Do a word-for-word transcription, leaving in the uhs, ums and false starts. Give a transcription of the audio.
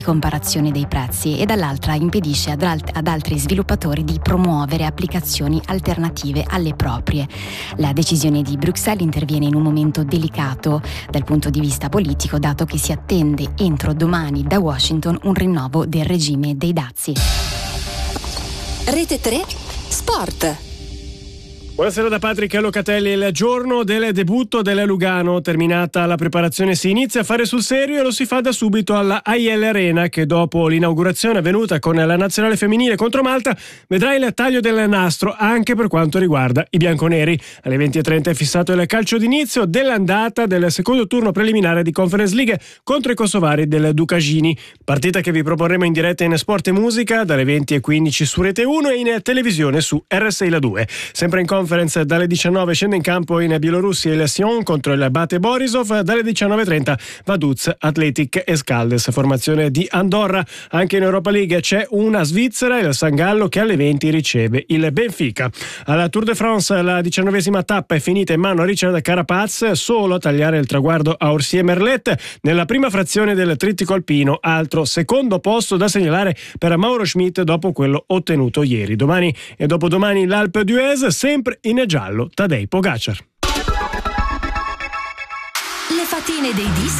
comparazione dei prezzi e dall'altra impedisce ad, alt- ad altri sviluppatori di promuovere applicazioni alternative alle proprie. La decisione di Bruxelles interviene in un momento delicato dal punto di vista politico, dato che si attende entro domani da Washington un rinnovo del regime dei dazi. Rete tre Sport. Buonasera da Patrick Locatelli. Il giorno del debutto del Lugano, terminata la preparazione, si inizia a fare sul serio e lo si fa da subito alla A I L Arena, che dopo l'inaugurazione avvenuta con la nazionale femminile contro Malta vedrà il taglio del nastro anche per quanto riguarda i bianconeri. Alle venti e trenta è fissato il calcio d'inizio dell'andata del secondo turno preliminare di Conference League contro i kosovari del Ducagini, partita che vi proporremo in diretta in Sport e Musica dalle venti e quindici su Rete uno e in televisione su R sei La due. Sempre in Conference dalle diciannove scende in campo in Bielorussia il Sion contro il Bate Borisov, dalle diciannove e trenta Vaduz Athletic Escaldes, formazione di Andorra. Anche in Europa League c'è una Svizzera, il San Gallo, che alle venti riceve il Benfica. Alla Tour de France la diciannovesima tappa è finita in mano a Richard Carapaz, solo a tagliare il traguardo a Orsier Merlet nella prima frazione del trittico alpino, altro secondo posto da segnalare per Mauro Schmidt dopo quello ottenuto ieri. Domani e dopodomani l'Alpe d'Huez, sempre in giallo Tadej Pogacar. Le fatine dei dischi